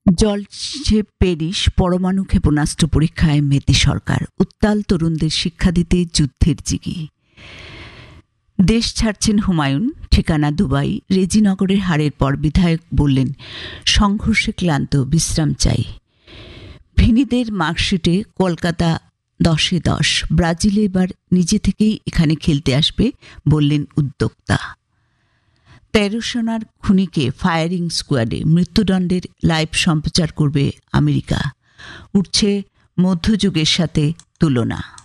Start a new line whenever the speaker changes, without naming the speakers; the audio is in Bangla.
জ্বলছে প্যারিস পরমাণু ক্ষেপণাস্ত্র পরীক্ষায় মেতে সরকার, উত্তাল তরুণদের শিক্ষা দিতে যুদ্ধের জিগি। দেশ ছাড়ছেন হুমায়ুন, ঠিকানা দুবাই। রেজিনগরের হারের পর বিধায়ক বললেন, সংঘর্ষে ক্লান্ত, বিশ্রাম চাই। ভিনিদের মার্কশিটে কলকাতা 10-এ 10। ব্রাজিলে এবার নিজে থেকেই এখানে খেলতে আসবে বললেন উদ্যোক্তা। 13 সেনার খুনিকে ফায়ারিং স্কোয়াডে, মৃত্যুদণ্ডের লাইভ সম্প্রচার করবে আমেরিকা। উঠছে মধ্যযুগের সাথে তুলনা।